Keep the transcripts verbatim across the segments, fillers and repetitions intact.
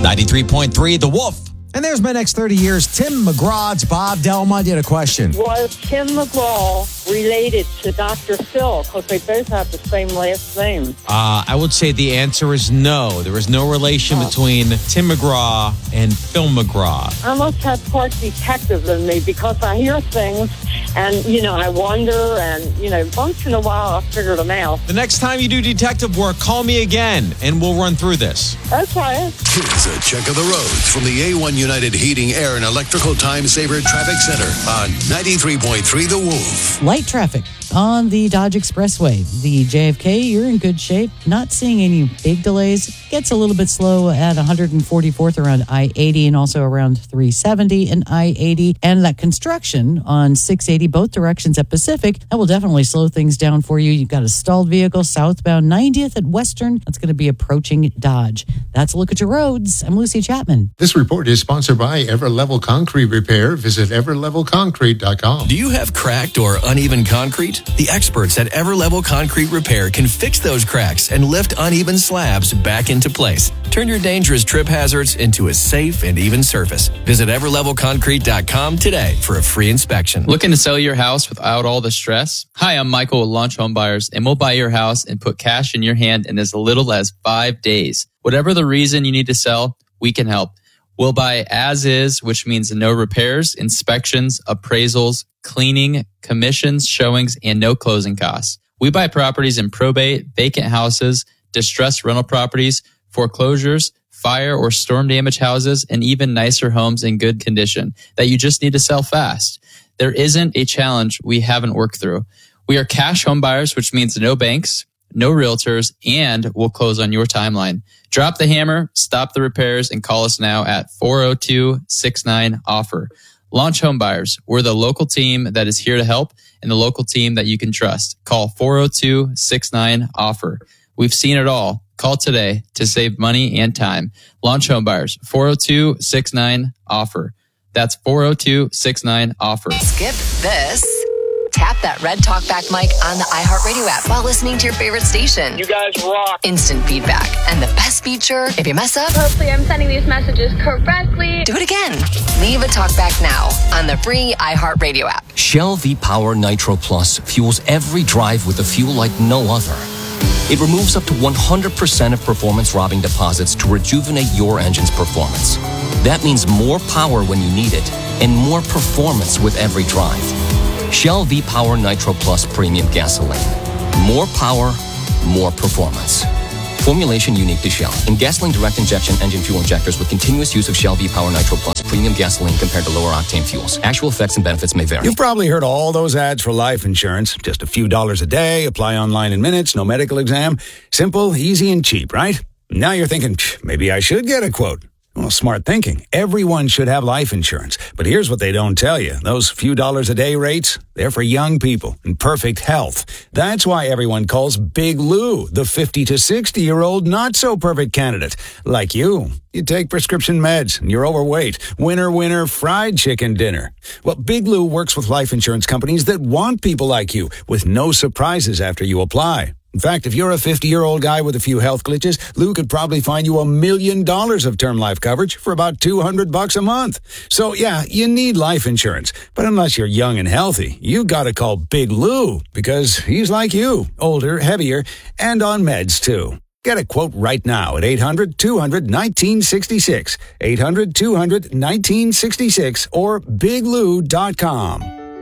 ninety-three point three The Wolf. And there's my next thirty years. Tim McGraw's Bob Delma did a question. Was Tim McGraw related to Doctor Phil? Because they both have the same last name. Uh, I would say the answer is no. There is no relation oh. between Tim McGraw and Phil McGraw. I must have part detective in me because I hear things and, you know, I wonder and, you know, once in a while I figure them out. The next time you do detective work, call me again and we'll run through this. Okay. Here's a check of the roads from the A one United Heating, Air, and Electrical Time Saver Traffic Center on ninety-three point three The Wolf. Light traffic on the Dodge Expressway. The J F K, you're in good shape. Not seeing any big delays. Gets a little bit slow at one forty-fourth around I eighty and also around three seventy and I eighty. And that construction on six eighty, both directions at Pacific, that will definitely slow things down for you. You've got a stalled vehicle southbound ninetieth at Western. That's going to be approaching Dodge. That's a look at your roads. I'm Lucy Chapman. This report is sponsored by Everlevel Concrete Repair. Visit ever level concrete dot com. Do you have cracked or uneven concrete? The experts at Everlevel Concrete Repair can fix those cracks and lift uneven slabs back into place. Turn your dangerous trip hazards into a safe and even surface. Visit ever level concrete dot com today for a free inspection. Looking to sell your house without all the stress? Hi, I'm Michael with Launch Home Buyers, and we'll buy your house and put cash in your hand in as little as five days. Whatever the reason you need to sell, we can help. We'll buy as is, which means no repairs, inspections, appraisals, cleaning, commissions, showings, and no closing costs. We buy properties in probate, vacant houses, distressed rental properties, foreclosures, fire or storm damage houses, and even nicer homes in good condition that you just need to sell fast. There isn't a challenge we haven't worked through. We are cash home buyers, which means no banks, no realtors, and we'll close on your timeline. Drop the hammer, stop the repairs, and call us now at four oh two, six nine, offer. Launch Home Buyers. We're the local team that is here to help and the local team that you can trust. Call four oh two, six nine, offer. We've seen it all. Call today to save money and time. Launch Home Buyers, four oh two, six nine, offer. That's four oh two, six nine, offer. Skip this. Tap that red talkback mic on the iHeartRadio app while listening to your favorite station. You guys rock. Instant feedback. And the best feature, if you mess up, hopefully I'm sending these messages correctly. Do it again. Leave a talkback now on the free iHeartRadio app. Shell V-Power Nitro Plus fuels every drive with a fuel like no other. It removes up to one hundred percent of performance-robbing deposits to rejuvenate your engine's performance. That means more power when you need it and more performance with every drive. Shell V-Power Nitro Plus Premium Gasoline. More power, more performance. Formulation unique to Shell. In gasoline direct injection engine fuel injectors with continuous use of Shell V-Power Nitro Plus Premium Gasoline compared to lower octane fuels. Actual effects and benefits may vary. You've probably heard all those ads for life insurance. Just a few dollars a day, apply online in minutes, no medical exam. Simple, easy, and cheap, right? Now you're thinking, maybe I should get a quote. Well, smart thinking. Everyone should have life insurance. But here's what they don't tell you. Those few dollars a day rates, they're for young people in perfect health. That's why everyone calls Big Lou the fifty to sixty-year-old not-so-perfect candidate. Like you. You take prescription meds and you're overweight. Winner, winner, fried chicken dinner. Well, Big Lou works with life insurance companies that want people like you with no surprises after you apply. In fact, if you're a fifty-year-old guy with a few health glitches, Lou could probably find you a million dollars of term life coverage for about two hundred bucks a month. So, yeah, you need life insurance. But unless you're young and healthy, you gotta call Big Lou because he's like you, older, heavier, and on meds, too. Get a quote right now at eight hundred, two hundred, nineteen sixty-six, eight hundred, two hundred, nineteen sixty-six, or big lou dot com.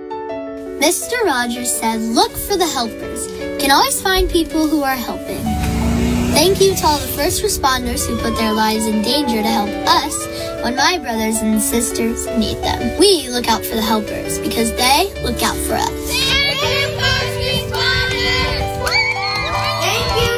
Mister Rogers said, look for the helpers. Can always find people who are helping. Thank you to all the first responders who put their lives in danger to help us when my brothers and sisters need them. We look out for the helpers because they look out for us. Thank you, first responders! Thank you,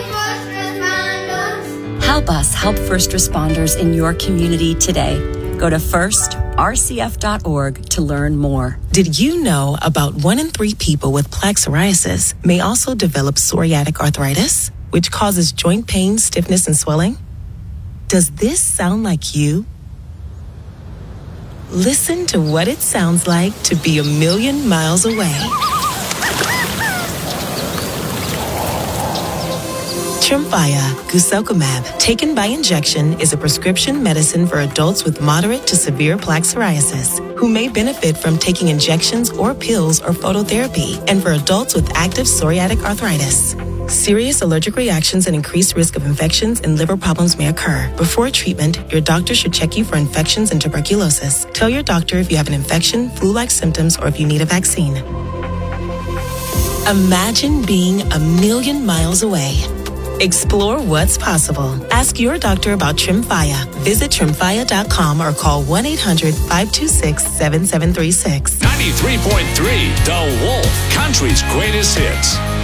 first responders! Help us help first responders in your community today. Go to first r c f dot org to learn more. Did you know about one in three people with plaque psoriasis may also develop psoriatic arthritis, which causes joint pain, stiffness, and swelling? Does this sound like you? Listen to what it sounds like to be a million miles away. Tremfya, guselkumab, taken by injection, is a prescription medicine for adults with moderate to severe plaque psoriasis who may benefit from taking injections or pills or phototherapy, and for adults with active psoriatic arthritis. Serious allergic reactions and increased risk of infections and liver problems may occur. Before treatment, your doctor should check you for infections and tuberculosis. Tell your doctor if you have an infection, flu-like symptoms, or if you need a vaccine. Imagine being a million miles away. Explore what's possible. Ask your doctor about Tremfya. Visit tremfya dot com or call one eight hundred five two six seven seven three six. ninety-three point three The Wolf, country's greatest hits.